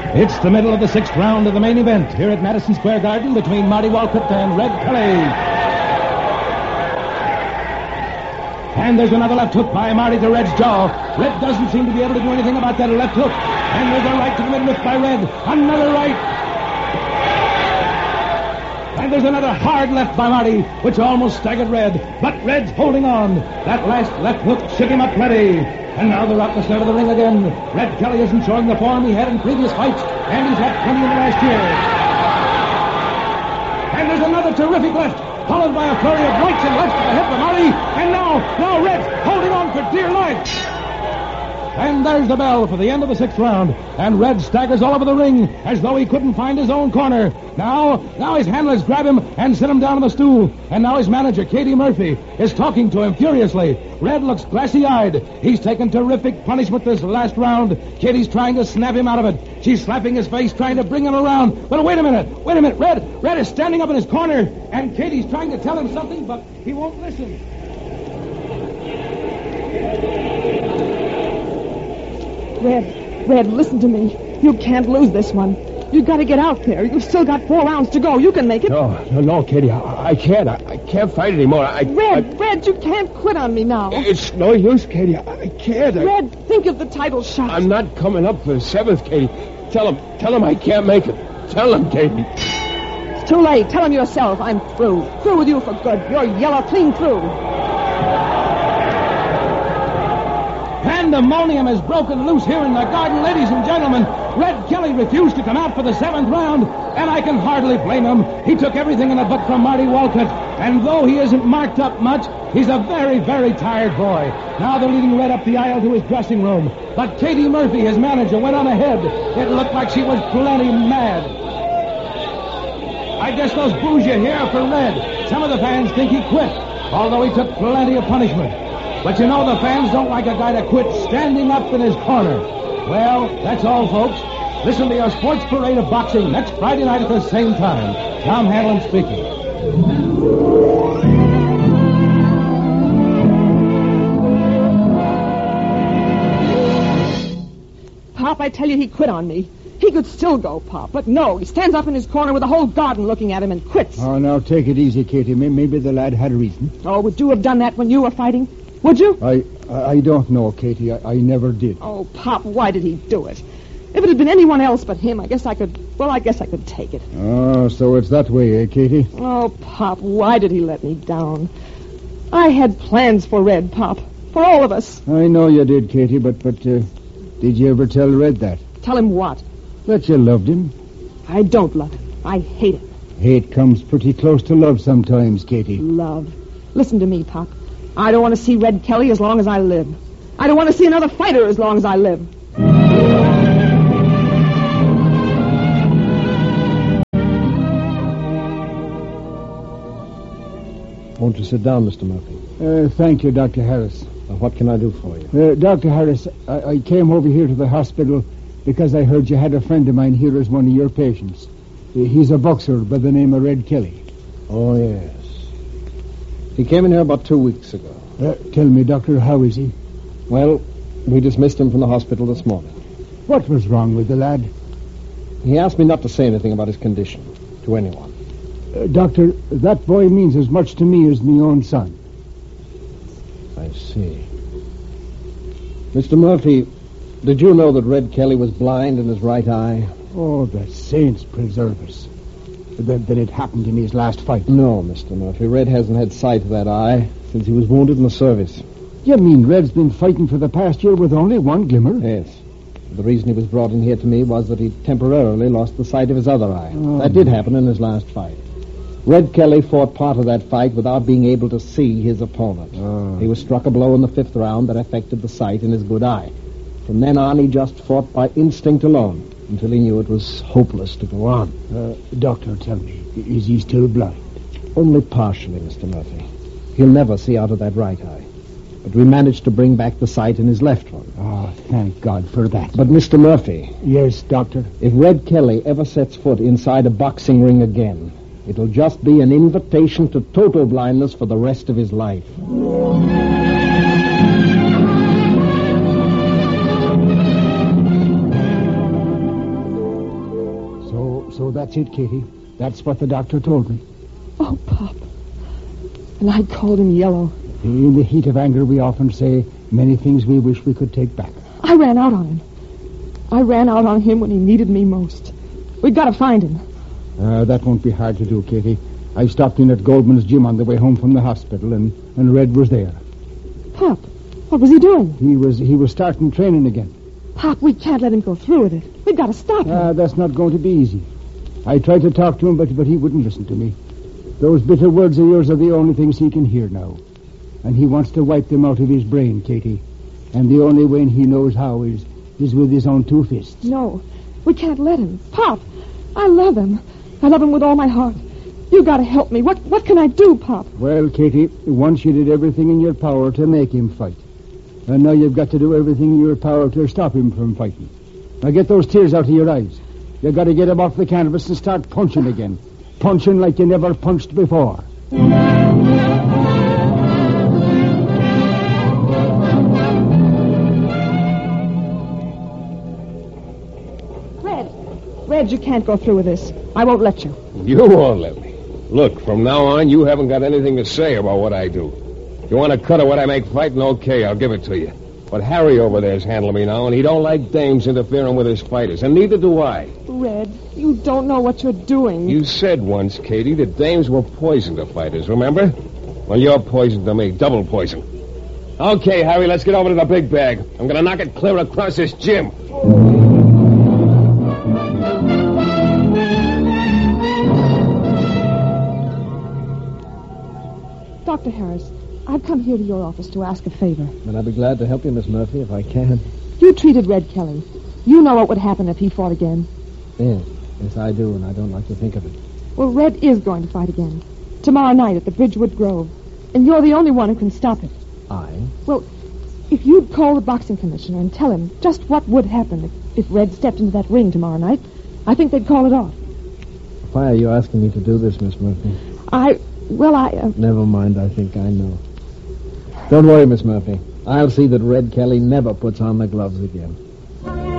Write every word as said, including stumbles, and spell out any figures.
It's the middle of the sixth round of the main event here at Madison Square Garden between Marty Walcott and Red Kelly. And there's another left hook by Marty to Red's jaw. Red doesn't seem to be able to do anything about that left hook. And there's a right to the midriff by Red. Another right. And there's another hard left by Marty, which almost staggered Red. But Red's holding on. That last left hook shook him up plenty. And now they're out the center of the ring again. Red Kelly isn't showing the form he had in previous fights, and he's had plenty in the last year. And there's another terrific left, followed by a flurry of rights and lefts to the head of Marty. And now, now Red's holding on for dear life. And there's the bell for the end of the sixth round. And Red staggers all over the ring as though he couldn't find his own corner. Now, now his handlers grab him and sit him down on the stool. And now his manager, Katie Murphy, is talking to him furiously. Red looks glassy-eyed. He's taken terrific punishment this last round. Katie's trying to snap him out of it. She's slapping his face, trying to bring him around. But wait a minute, wait a minute. Red, Red is standing up in his corner. And Katie's trying to tell him something, but he won't listen. Red, Red, listen to me. You can't lose this one. You've got to get out there. You've still got four rounds to go. You can make it. No, no, no, Katie. I, I can't. I, I can't fight anymore. I, Red, I, Red, you can't quit on me now. It's no use, Katie. I, I can't. I, Red, think of the title shot. I'm not coming up for the seventh, Katie. Tell him, tell him I can't make it. Tell him, Katie. It's too late. Tell him yourself. I'm through. Through with you for good. You're yellow, clean through. Pandemonium is broken loose here in the garden, ladies and gentlemen. Red Kelly refused to come out for the seventh round, and I can hardly blame him. He took everything in the book from Marty Walcott, and though he isn't marked up much, he's a very, very tired boy. Now they're leading Red up the aisle to his dressing room, but Katie Murphy, his manager, went on ahead. It looked like she was plenty mad. I guess those boos you hear are for Red. Some of the fans think he quit, although he took plenty of punishment. But you know the fans don't like a guy to quit standing up in his corner. Well, that's all, folks. Listen to your sports parade of boxing next Friday night at the same time. Tom Hanlon speaking. Pop, I tell you, he quit on me. He could still go, Pop, but no, he stands up in his corner with the whole garden looking at him and quits. Oh, now take it easy, Katie. Maybe the lad had a reason. Oh, would you have done that when you were fighting? Would you? I I don't know, Katie. I, I never did. Oh, Pop, why did he do it? If it had been anyone else but him, I guess I could, well, I guess I could take it. Oh, so it's that way, eh, Katie? Oh, Pop, why did he let me down? I had plans for Red, Pop, for all of us. I know you did, Katie, but, but uh, did you ever tell Red that? Tell him what? That you loved him. I don't love him. I hate him. Hate comes pretty close to love sometimes, Katie. Love. Listen to me, Pop. I don't want to see Red Kelly as long as I live. I don't want to see another fighter as long as I live. Won't you sit down, Mister Murphy? Uh, thank you, Doctor Harris. Now, what can I do for you? Uh, Doctor Harris, I, I came over here to the hospital because I heard you had a friend of mine here as one of your patients. Uh, he's a boxer by the name of Red Kelly. Oh, yes. He came in here about two weeks ago. Uh, tell me, Doctor, how is he? Well, we dismissed him from the hospital this morning. What was wrong with the lad? He asked me not to say anything about his condition to anyone. Uh, doctor, that boy means as much to me as my own son. I see. Mister Murphy, did you know that Red Kelly was blind in his right eye? Oh, the saints preserve us. That, that it happened in his last fight. No, Mister Murphy. Red hasn't had sight of that eye since he was wounded in the service. You mean Red's been fighting for the past year with only one glimmer? Yes. The reason he was brought in here to me was that he temporarily lost the sight of his other eye. Oh. That did happen in his last fight. Red Kelly fought part of that fight without being able to see his opponent. Oh. He was struck a blow in the fifth round that affected the sight in his good eye. From then on, he just fought by instinct alone until he knew it was hopeless to go on. Uh, doctor, tell me, is he still blind? Only partially, Mister Murphy. He'll never see out of that right eye. But we managed to bring back the sight in his left one. Oh, thank God for that. But, Mister Murphy... Yes, Doctor? If Red Kelly ever sets foot inside a boxing ring again, it'll just be an invitation to total blindness for the rest of his life. That's it, Katie. That's what the doctor told me. Oh, Pop. And I called him yellow. In the heat of anger, we often say many things we wish we could take back. I ran out on him. I ran out on him when he needed me most. We've got to find him. Uh, that won't be hard to do, Katie. I stopped in at Goldman's gym on the way home from the hospital, and, and Red was there. Pop, what was he doing? He was he was starting training again. Pop, we can't let him go through with it. We've got to stop him. Ah, that's not going to be easy. I tried to talk to him, but, but he wouldn't listen to me. Those bitter words of yours are the only things he can hear now. And he wants to wipe them out of his brain, Katie. And the only way he knows how is, is with his own two fists. No, we can't let him. Pop, I love him. I love him with all my heart. You got to help me. What what can I do, Pop? Well, Katie, once you did everything in your power to make him fight. And now you've got to do everything in your power to stop him from fighting. Now get those tears out of your eyes. You've got to get him off the canvas and start punching again. Punching like you never punched before. Red. Red, you can't go through with this. I won't let you. You won't let me. Look, from now on, you haven't got anything to say about what I do. If you want to cut of what I make fighting, okay, I'll give it to you. But Harry over there's handling me now, and he don't like dames interfering with his fighters, and neither do I. Red, you don't know what you're doing. You said once, Katie, that dames were poison to fighters, remember? Well, you're poison to me, double poison. Okay, Harry, let's get over to the big bag. I'm going to knock it clear across this gym. Doctor Harris, I've come here to your office to ask a favor. And I'll be glad to help you, Miss Murphy, if I can. You treated Red Kelly. You know what would happen if he fought again. Yes, yes, I do, and I don't like to think of it. Well, Red is going to fight again. Tomorrow night at the Bridgewood Grove. And you're the only one who can stop it. I? Well, if you'd call the boxing commissioner and tell him just what would happen if, if Red stepped into that ring tomorrow night, I think they'd call it off. Why are you asking me to do this, Miss Murphy? I... Well, I... Uh... Never mind, I think I know. Don't worry, Miss Murphy. I'll see that Red Kelly never puts on the gloves again.